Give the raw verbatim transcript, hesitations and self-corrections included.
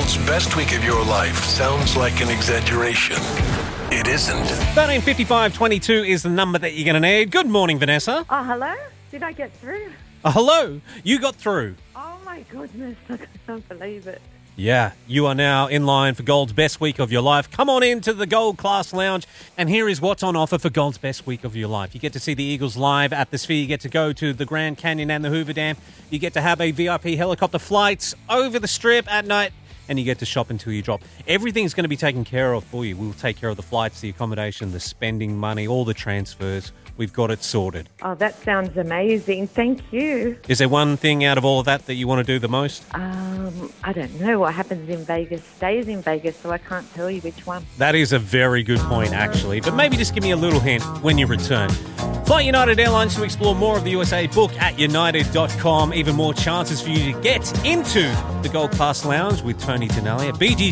Gold's best week of your life sounds like an exaggeration. It isn't. thirteen fifty-five twenty-two is the number that you're going to need. Good morning, Vanessa. Oh, hello? Did I get through? Uh, hello. You got through. Oh, my goodness. I can't believe it. Yeah, you are now in line for Gold's best week of your life. Come on into the Gold Class Lounge, and here is what's on offer for Gold's best week of your life. You get to see the Eagles live at the Sphere. You get to go to the Grand Canyon and the Hoover Dam. You get to have a V I P helicopter flights over the Strip at night, and you get to shop until you drop. Everything's going to be taken care of for you. We'll take care of the flights, the accommodation, the spending money, all the transfers. We've got it sorted. Oh, that sounds amazing. Thank you. Is there one thing out of all of that that you want to do the most? Um, I don't know. What happens in Vegas stays in Vegas, so I can't tell you which one. That is a very good point, actually. But maybe just give me a little hint when you return. Fly United Airlines to explore more of the U S A. Book at united dot com. Even more chances for you to get into the Gold Class Lounge with Tony Denali at B G's